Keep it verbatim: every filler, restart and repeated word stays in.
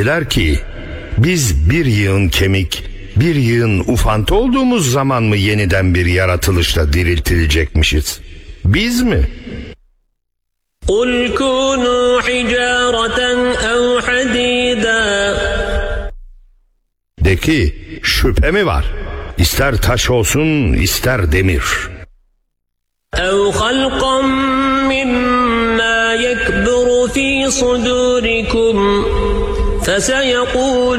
Dediler ki, biz bir yığın kemik, bir yığın ufantı olduğumuz zaman mı yeniden bir yaratılışla diriltilecekmişiz? Biz mi? قُلْ كُونُوا حِجَارَةً اَوْ حَدِيدًا. De ki, şüphe mi var? İster taş olsun, ister demir. اَوْ خَلْقًا مِّمَّا يَكْبُرُ فِي صُدُورِكُمْ فَسَيَقُولُ